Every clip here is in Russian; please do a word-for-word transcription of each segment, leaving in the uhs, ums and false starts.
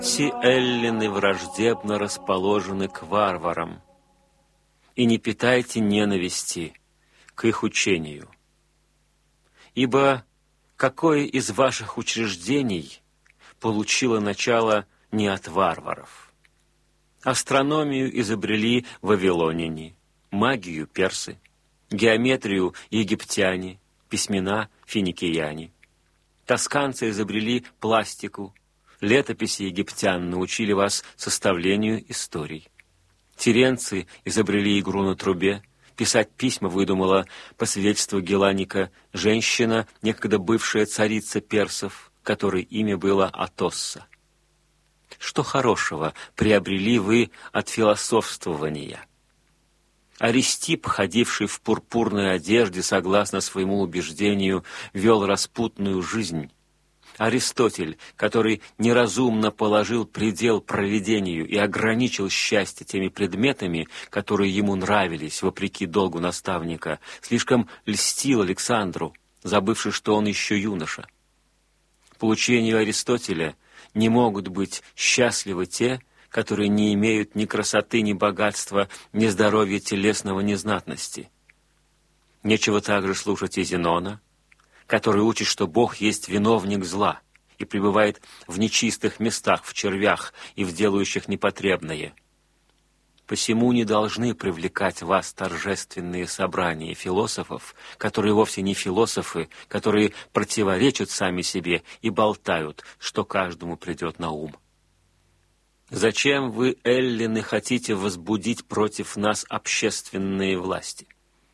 Все эллины враждебно расположены к варварам, и не питайте ненависти к их учению. Ибо какое из ваших учреждений получило начало не от варваров? Астрономию изобрели вавилоняне, магию персы, геометрию египтяне, письмена финикияне. Тосканцы изобрели пластику, летописи египтян научили вас составлению историй. Тиренцы изобрели игру на трубе, писать письма выдумала, по свидетельству Геланика, женщина, некогда бывшая царица персов, которой имя было Атосса. Что хорошего приобрели вы от философствования? Аристип, ходивший в пурпурной одежде, согласно своему убеждению, вел распутную жизнь. Аристотель, который неразумно положил предел провидению и ограничил счастье теми предметами, которые ему нравились, вопреки долгу наставника, слишком льстил Александру, забывши, что он еще юноша. По учению Аристотеля не могут быть счастливы те, которые не имеют ни красоты, ни богатства, ни здоровья телесного, ни знатности. Нечего также слушать и Зенона, который учит, что Бог есть виновник зла и пребывает в нечистых местах, в червях и в делающих непотребное. Посему не должны привлекать вас торжественные собрания философов, которые вовсе не философы, которые противоречат сами себе и болтают, что каждому придет на ум. Зачем вы, эллины, хотите возбудить против нас общественные власти?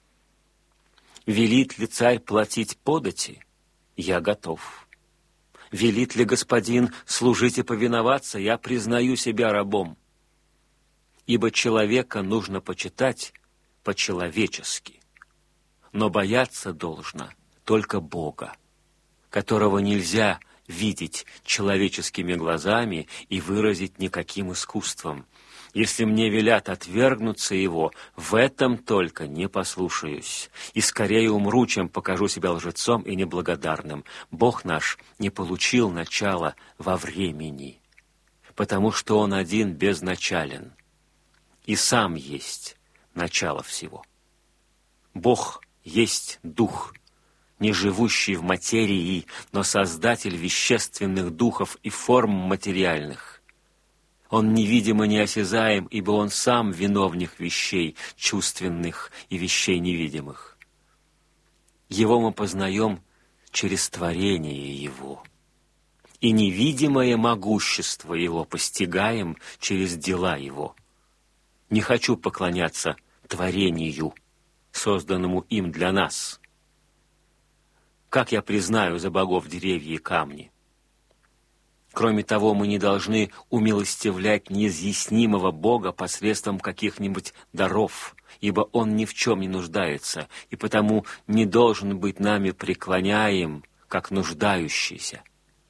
Велит ли царь платить подати? Я готов. Велит ли господин служить и повиноваться? Я признаю себя рабом. Ибо человека нужно почитать по-человечески, но бояться должно только Бога, которого нельзя видеть человеческими глазами и выразить никаким искусством. Если мне велят отвергнуться его, в этом только не послушаюсь, и скорее умру, чем покажу себя лжецом и неблагодарным. Бог наш не получил начала во времени, потому что Он один безначален, и сам есть начало всего. Бог есть Дух, не живущий в материи, но создатель вещественных духов и форм материальных. Он невидимо неосязаем, ибо Он сам виновник вещей чувственных и вещей невидимых. Его мы познаем через творение Его, и невидимое могущество Его постигаем через дела Его. Не хочу поклоняться творению, созданному им для нас. Как я признаю за богов деревья и камни? Кроме того, мы не должны умилостивлять неизъяснимого Бога посредством каких-нибудь даров, ибо Он ни в чем не нуждается, и потому не должен быть нами преклоняем, как нуждающийся.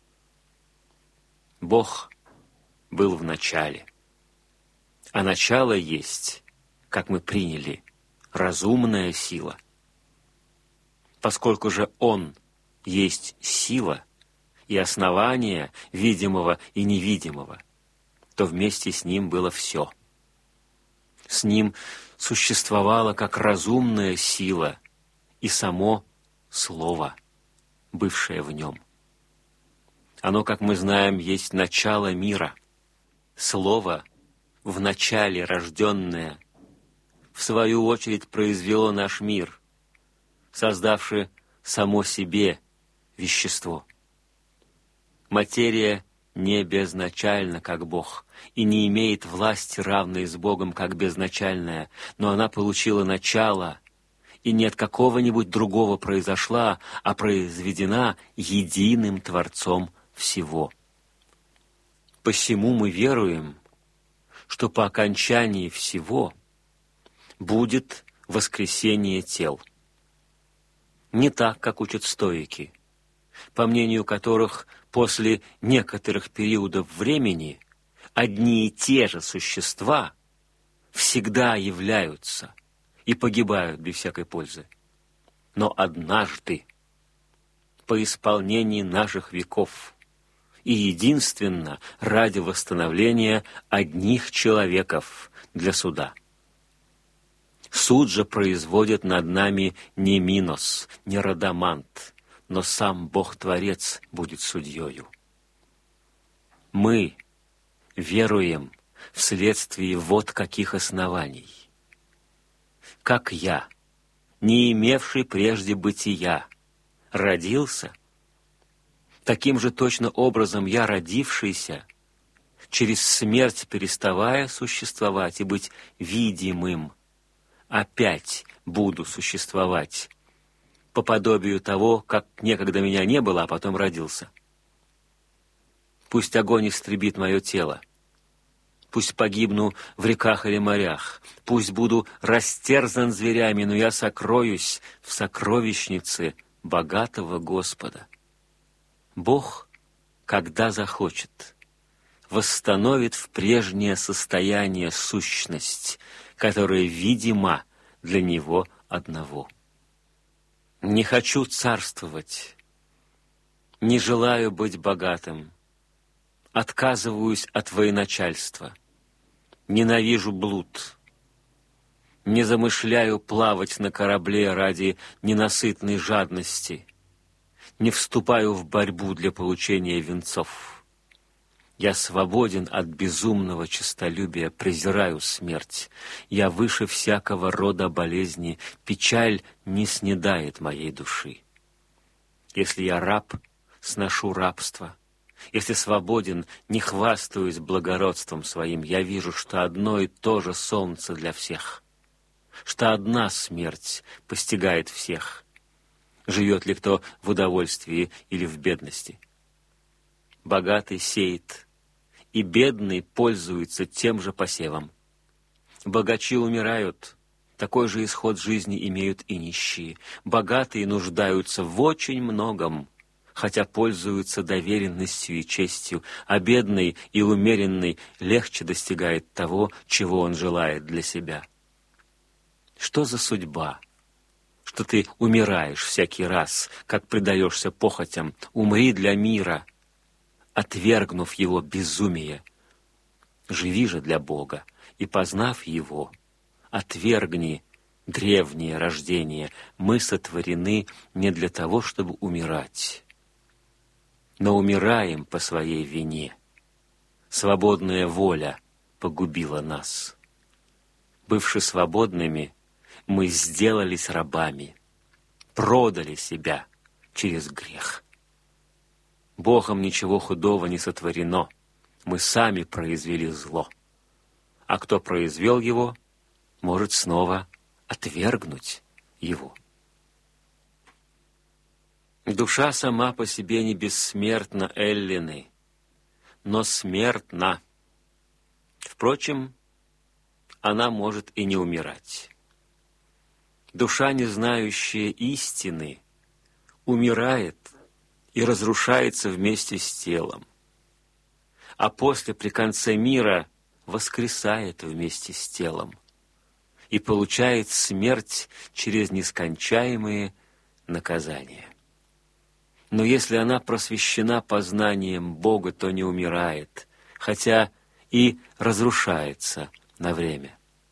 Бог был в начале, а начало есть, как мы приняли, разумная сила. Поскольку же Он есть сила и основание видимого и невидимого, то вместе с Ним было все. С Ним существовало как разумная сила и само Слово, бывшее в Нем. Оно, как мы знаем, есть начало мира. Слово, в начале рожденное, в свою очередь произвело наш мир, создавши само себе вещество. Материя не безначальна, как Бог, и не имеет власти, равной с Богом, как безначальная, но она получила начало, и не от какого-нибудь другого произошла, а произведена единым Творцом всего. Посему мы веруем, что по окончании всего будет воскресение тел. Не так, как учат стоики, по мнению которых после некоторых периодов времени одни и те же существа всегда являются и погибают без всякой пользы. Но однажды, по исполнении наших веков и единственно ради восстановления одних человеков для суда. Суд же производит над нами не Минос, не Радамант, но сам Бог-Творец будет судьею. Мы веруем вследствие вот каких оснований. Как я, не имевший прежде бытия, родился, таким же точно образом я, родившийся, через смерть переставая существовать и быть видимым, опять буду существовать, по подобию того, как некогда меня не было, а потом родился. Пусть огонь истребит мое тело, пусть погибну в реках или морях, пусть буду растерзан зверями, но я сокроюсь в сокровищнице богатого Господа. Бог, когда захочет, восстановит в прежнее состояние сущность, которая видима для Него одного. Не хочу царствовать, не желаю быть богатым, отказываюсь от военачальства, ненавижу блуд, не замышляю плавать на корабле ради ненасытной жадности, не вступаю в борьбу для получения венцов. Я свободен от безумного честолюбия, презираю смерть. Я выше всякого рода болезни, печаль не снедает моей души. Если я раб, сношу рабство. Если свободен, не хвастаюсь благородством своим, я вижу, что одно и то же солнце для всех, что одна смерть постигает всех. Живет ли кто в удовольствии или в бедности? Богатый сеет, и бедный пользуется тем же посевом. Богачи умирают, такой же исход жизни имеют и нищие. Богатые нуждаются в очень многом, хотя пользуются доверенностью и честью, а бедный и умеренный легче достигает того, чего он желает для себя. Что за судьба, что ты умираешь всякий раз, как предаешься похотям? Умри для мира, отвергнув его безумие. Живи же для Бога, и, познав Его, отвергни древнее рождение. Мы сотворены не для того, чтобы умирать, но умираем по своей вине. Свободная воля погубила нас. Бывши свободными, мы сделались рабами, продали себя через грех. Богом ничего худого не сотворено, мы сами произвели зло. А кто произвел его, может снова отвергнуть его. Душа сама по себе не бессмертна, эллины, но смертна. Впрочем, она может и не умирать. Душа, не знающая истины, умирает и разрушается вместе с телом, а после, при конце мира, воскресает вместе с телом и получает смерть через нескончаемые наказания. Но если она просвещена познанием Бога, то не умирает, хотя и разрушается на время.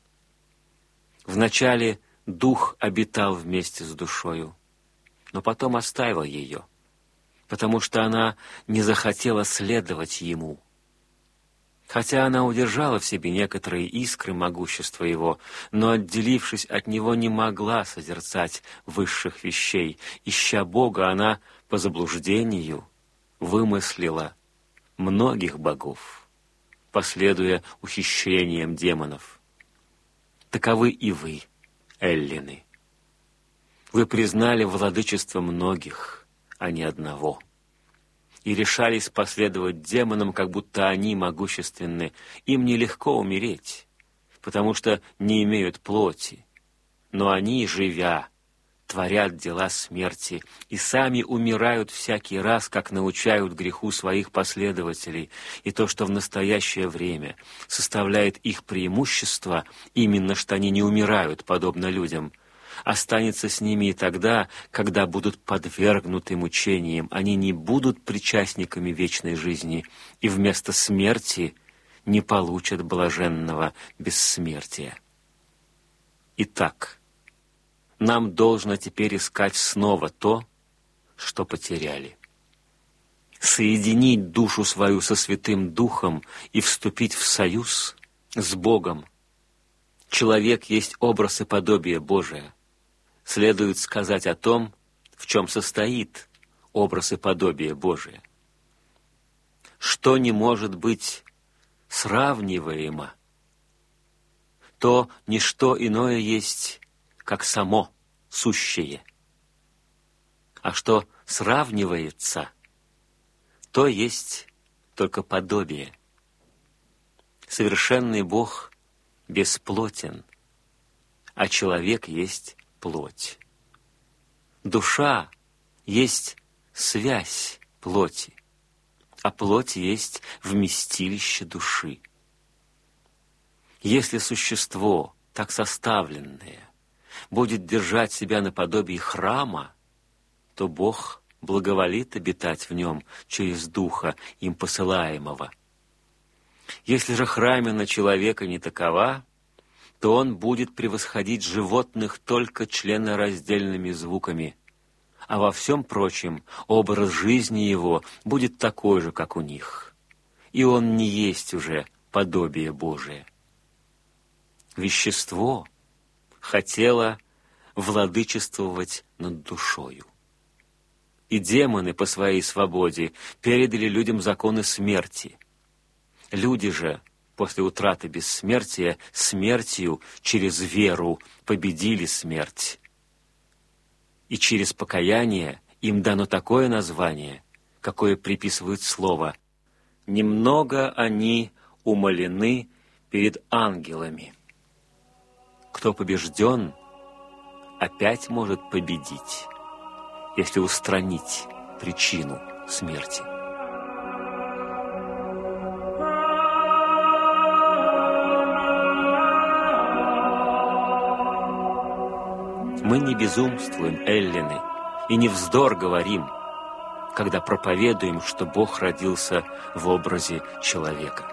Вначале дух обитал вместе с душою, но потом оставил ее, потому что она не захотела следовать ему. Хотя она удержала в себе некоторые искры могущества его, но, отделившись от него, не могла созерцать высших вещей. Ища Бога, она по заблуждению вымыслила многих богов, последуя ухищрениям демонов. Таковы и вы, эллины. Вы признали владычество многих, а не одного, и решались последовать демонам, как будто они могущественны. Им нелегко умереть, потому что не имеют плоти, но они, живя, творят дела смерти и сами умирают всякий раз, как научают греху своих последователей. И то, что в настоящее время составляет их преимущество, именно что они не умирают, подобно людям, останется с ними и тогда, когда будут подвергнуты мучениям. Они не будут причастниками вечной жизни и вместо смерти не получат блаженного бессмертия. Итак, нам должно теперь искать снова то, что потеряли. Соединить душу свою со Святым Духом и вступить в союз с Богом. Человек есть образ и подобие Божие. Следует сказать о том, в чем состоит образ и подобие Божие. Что не может быть сравниваемо, то ничто иное есть, как само сущее. А что сравнивается, то есть только подобие. Совершенный Бог бесплотен, а человек есть плоть. Душа есть связь плоти, а плоть есть вместилище души. Если существо, так составленное, будет держать себя наподобие храма, то Бог благоволит обитать в нем через Духа, им посылаемого. Если же храмина человека не такова, то он будет превосходить животных только членораздельными звуками, а во всем прочем образ жизни его будет такой же, как у них, и он не есть уже подобие Божие. Вещество хотело владычествовать над душою. И демоны по своей свободе передали людям законы смерти. Люди же после утраты бессмертия смертью через веру победили смерть. И через покаяние им дано такое название, какое приписывают слово «немного они умалены перед ангелами». Кто побежден, опять может победить, если устранить причину смерти. Мы не безумствуем, эллины, и не вздор говорим, когда проповедуем, что Бог родился в образе человека.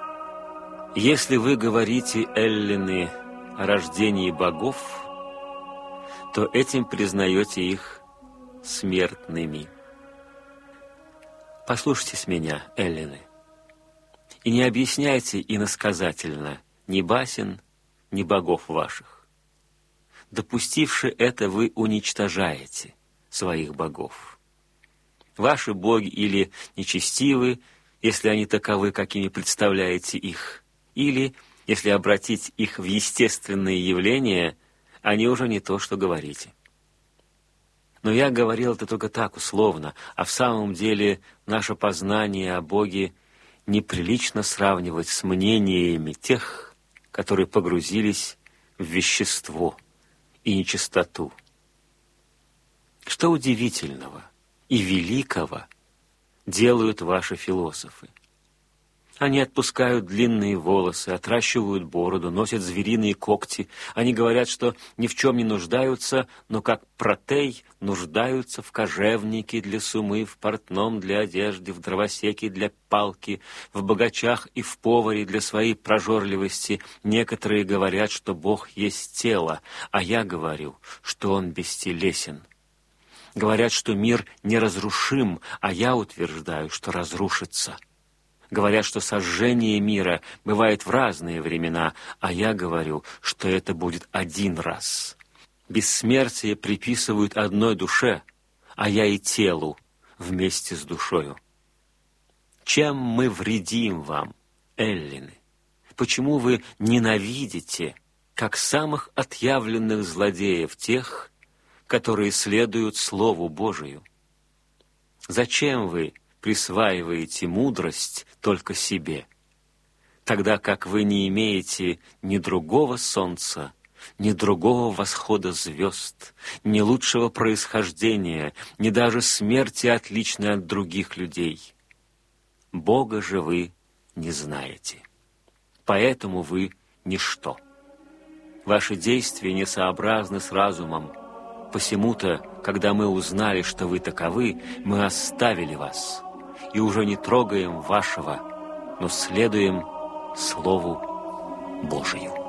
Если вы говорите, эллины, о рождении богов, то этим признаете их смертными. Послушайтесь меня, эллины, и не объясняйте иносказательно ни басен, ни богов ваших. Допустивши это, вы уничтожаете своих богов. Ваши боги или нечестивы, если они таковы, какими представляете их, или, если обратить их в естественные явления, они уже не то, что говорите. Но я говорил это только так, условно, а в самом деле наше познание о Боге неприлично сравнивать с мнениями тех, которые погрузились в вещество и нечистоту. Что удивительного и великого делают ваши философы? Они отпускают длинные волосы, отращивают бороду, носят звериные когти. Они говорят, что ни в чем не нуждаются, но как Протей нуждаются в кожевнике для сумы, в портном для одежды, в дровосеке для палки, в богачах и в поваре для своей прожорливости. Некоторые говорят, что Бог есть тело, а я говорю, что Он бестелесен. Говорят, что мир неразрушим, а я утверждаю, что разрушится. Говорят, что сожжение мира бывает в разные времена, а я говорю, что это будет один раз. Бессмертие приписывают одной душе, а я и телу вместе с душою. Чем мы вредим вам, эллины? Почему вы ненавидите, как самых отъявленных злодеев, тех, которые следуют Слову Божию? Зачем вы присваиваете мудрость только себе, тогда как вы не имеете ни другого солнца, ни другого восхода звезд, ни лучшего происхождения, ни даже смерти, отличной от других людей? Бога же вы не знаете, поэтому вы ничто. Ваши действия несообразны с разумом. Посему-то, когда мы узнали, что вы таковы, мы оставили вас и уже не трогаем вашего, но следуем Слову Божию».